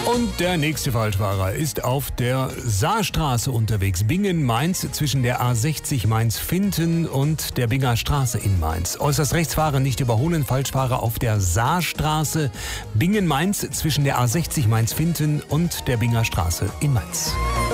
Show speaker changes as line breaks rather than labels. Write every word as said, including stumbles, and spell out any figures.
Und der nächste Falschfahrer ist auf der Saarstraße unterwegs. Bingen-Mainz zwischen der A sechzig Mainz-Finten und der Binger Straße in Mainz. Äußerst Rechtsfahrer nicht überholen. Falschfahrer auf der Saarstraße. Bingen-Mainz zwischen der A sechzig Mainz-Finten und der Binger Straße in Mainz.